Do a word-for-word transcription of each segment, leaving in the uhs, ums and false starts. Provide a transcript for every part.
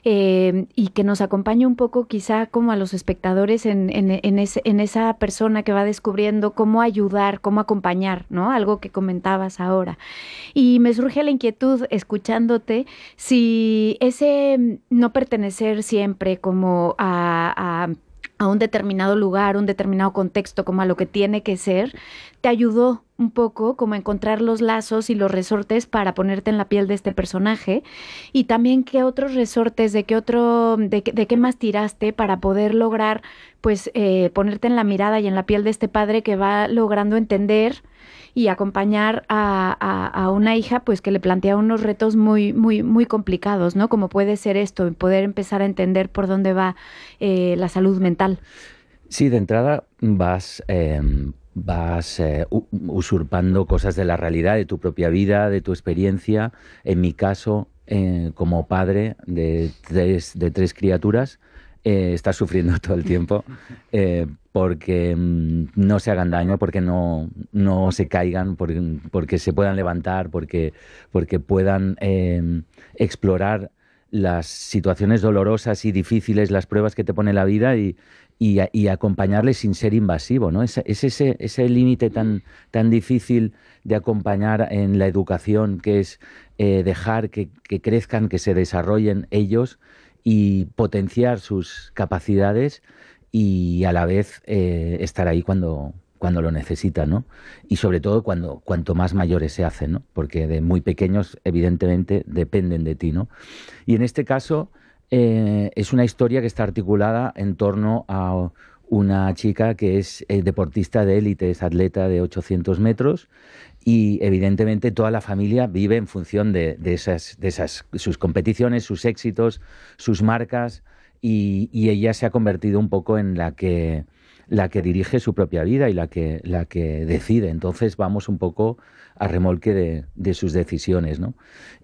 eh, y que nos acompañe un poco quizá como a los espectadores en, en, en, ese, en esa persona que va descubriendo cómo ayudar, cómo acompañar, ¿no? Algo que comentabas ahora. Y me surge la inquietud, escuchándote, si ese no pertenecer siempre como a, a, a un determinado lugar, un determinado contexto, como a lo que tiene que ser, te ayudó un poco como a encontrar los lazos y los resortes para ponerte en la piel de este personaje, y también qué otros resortes, de qué otro, de, qué- de qué más tiraste para poder lograr, pues, eh, ponerte en la mirada y en la piel de este padre que va logrando entender y acompañar a, a, a una hija, pues, que le plantea unos retos muy, muy, muy complicados, ¿no? Como puede ser esto, poder empezar a entender por dónde va eh, la salud mental. Sí, de entrada vas, eh, vas eh, u- usurpando cosas de la realidad, de tu propia vida, de tu experiencia. En mi caso, eh, como padre de tres, de tres criaturas, eh, estás sufriendo todo el tiempo eh, porque mm, no se hagan daño, porque no, no se caigan, porque, porque se puedan levantar, porque, porque puedan eh, explorar las situaciones dolorosas y difíciles, las pruebas que te pone la vida y, y, a- y acompañarles sin ser invasivo, ¿no? Es, es ese, ese límite tan, tan difícil de acompañar en la educación, que es eh, dejar que, que crezcan, que se desarrollen ellos y potenciar sus capacidades y a la vez eh, estar ahí cuando, cuando lo necesitan, ¿no? Y sobre todo cuando cuanto más mayores se hacen, ¿no? Porque de muy pequeños, evidentemente, dependen de ti, ¿no? Y en este caso eh, es una historia que está articulada en torno a una chica que es eh, deportista de élite, es atleta de ochocientos metros y evidentemente toda la familia vive en función de, de esas, de esas, sus competiciones, sus éxitos, sus marcas y, y ella se ha convertido un poco en la que la que dirige su propia vida y la que, la que decide. Entonces vamos un poco a remolque de, de sus decisiones, ¿no?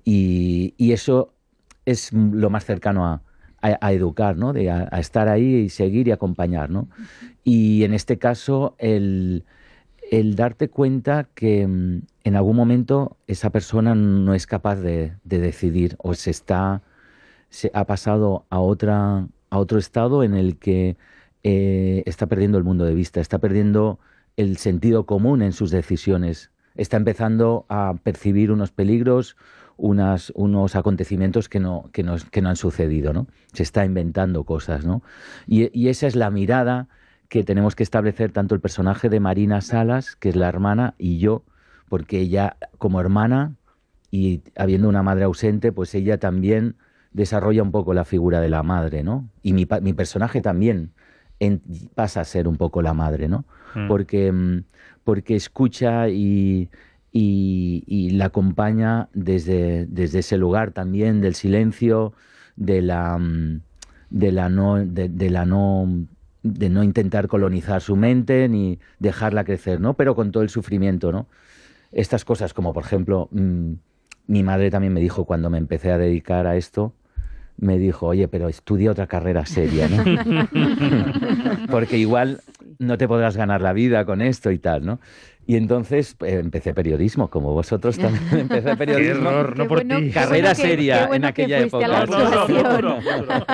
Y, y eso es lo más cercano a, a, a educar, ¿no? De a, a estar ahí y seguir y acompañar, ¿no? Y en este caso, el, el darte cuenta que mm, en algún momento esa persona no es capaz de, de decidir o se está se ha pasado a otra a otro estado en el que eh, está perdiendo el mundo de vista, está perdiendo el sentido común en sus decisiones, está empezando a percibir unos peligros, unas, unos acontecimientos que no, que, no, que no han sucedido, ¿no? Se está inventando cosas, ¿no? Y, y esa es la mirada que tenemos que establecer tanto el personaje de Marina Salas, que es la hermana, y yo, porque ella como hermana y habiendo una madre ausente, pues ella también desarrolla un poco la figura de la madre, ¿no? Y mi, pa- mi personaje también en- pasa a ser un poco la madre, ¿no? Mm. Porque, mm, porque escucha y, y, y la acompaña desde, desde ese lugar también del silencio, de la, mm, de la no, de, de la no, de no intentar colonizar su mente ni dejarla crecer, ¿no? Pero con todo el sufrimiento, ¿no? Estas cosas como, por ejemplo, mm, mi madre también me dijo cuando me empecé a dedicar a esto, me dijo, oye, pero estudia otra carrera seria, ¿no? Porque igual no te podrás ganar la vida con esto y tal, ¿no? Y entonces eh, empecé periodismo, como vosotros también empecé Qué periodismo. error, no Qué por bueno, ti. qué Carrera bueno que- seria qué bueno en que aquella fuiste a la época. No, no, no, actuación. duro, duro.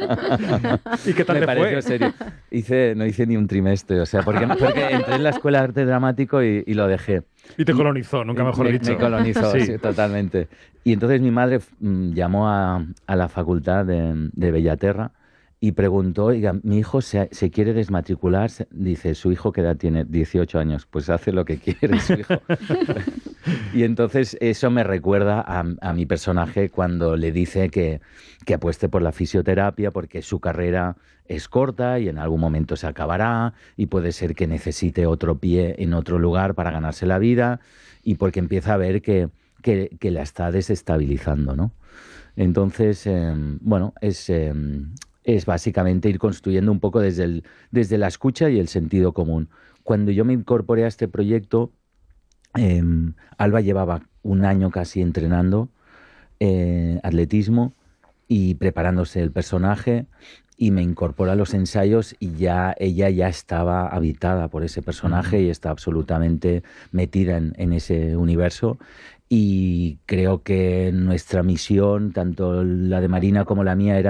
¿Y qué tal Me te pareció fue? serio. Hice, no hice ni un trimestre, o sea, porque, porque entré en la escuela de arte dramático y, y lo dejé. Y te Y- colonizó, nunca mejor me, dicho. me colonizó, Sí. sí, totalmente. Y entonces mi madre mm, llamó a, a la facultad de, de Bellaterra y preguntó, oiga, mi hijo se, se quiere desmatricular, se- dice, su hijo que edad tiene dieciocho años, pues hace lo que quiere su hijo. Y entonces eso me recuerda a, a mi personaje cuando le dice que, que apueste por la fisioterapia porque su carrera es corta y en algún momento se acabará y puede ser que necesite otro pie en otro lugar para ganarse la vida y porque empieza a ver que, que, que la está desestabilizando, ¿no? Entonces, eh, bueno, es, eh, es básicamente ir construyendo un poco desde, el, desde la escucha y el sentido común. Cuando yo me incorporé a este proyecto, eh, Alba llevaba un año casi entrenando eh, atletismo y preparándose el personaje y me incorpora a los ensayos y ya ella ya estaba habitada por ese personaje Ujú. y está absolutamente metida en, en ese universo y creo que nuestra misión, tanto la de Marina como la mía, era